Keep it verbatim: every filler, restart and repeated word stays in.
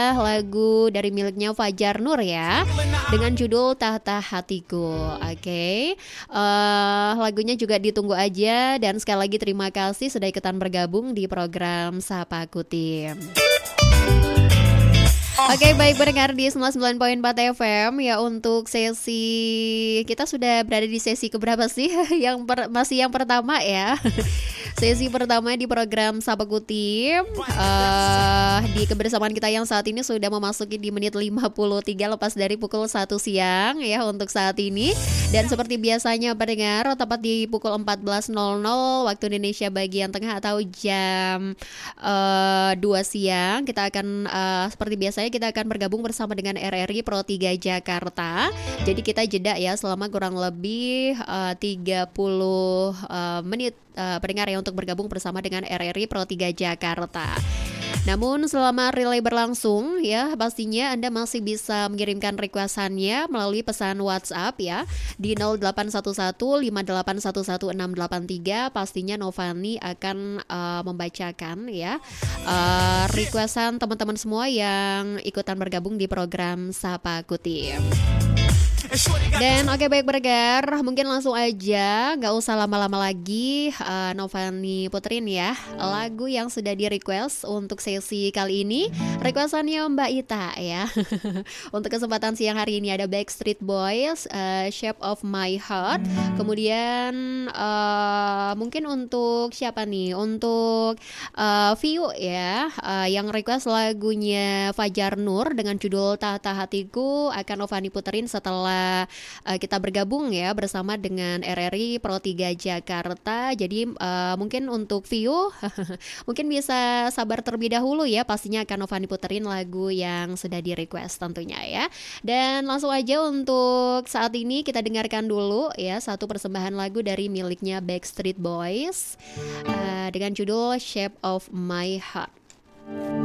lagu dari miliknya Fajar Nur ya, dengan judul Tahta Hatiku. Oke, okay. uh, lagunya juga ditunggu aja. Dan sekali lagi terima kasih sudah ikutan bergabung di program Sapa Kutim. Oke, okay, baik pendengar di sembilan puluh sembilan koma empat F M ya, untuk sesi kita sudah berada di sesi keberapa sih? Yang per, masih yang pertama ya. Sesi pertama di program Sapa Kutim. uh, Di kebersamaan kita yang saat ini sudah memasuki di menit lima puluh tiga lepas dari pukul satu siang ya untuk saat ini. Dan seperti biasanya pendengar, tepat di pukul empat belas nol nol waktu Indonesia bagian tengah atau jam uh, dua siang, kita akan uh, seperti biasanya kita akan bergabung bersama dengan R R I Pro tiga Jakarta. Jadi kita jeda ya selama kurang lebih uh, tiga puluh uh, menit uh, pendengar ya untuk bergabung bersama dengan R R I Pro tiga Jakarta. Namun selama relay berlangsung ya, pastinya Anda masih bisa mengirimkan requestannya melalui pesan WhatsApp ya di nol delapan satu satu lima delapan satu satu enam delapan tiga. Pastinya Novani akan uh, membacakan ya uh, requestan teman-teman semua yang ikutan bergabung di program Sapa Kutim. Dan oke okay, baik bergar, mungkin langsung aja, gak usah lama-lama lagi. uh, Novani puterin ya lagu yang sudah di request untuk sesi kali ini. Requestannya Mbak Ita ya. Untuk kesempatan siang hari ini ada Backstreet Boys, uh, Shape of My Heart. Kemudian uh, mungkin untuk siapa nih, untuk uh, View ya, uh, yang request lagunya Fajar Nur dengan judul Tahta Hatiku, akan Novani puterin setelah Uh, kita bergabung ya bersama dengan R R I Pro tiga Jakarta. Jadi uh, mungkin untuk View mungkin bisa sabar terlebih dahulu ya. Pastinya akan Novani puterin lagu yang sudah di request tentunya ya. Dan langsung aja untuk saat ini kita dengarkan dulu ya satu persembahan lagu dari miliknya Backstreet Boys uh, dengan judul Shape of My Heart.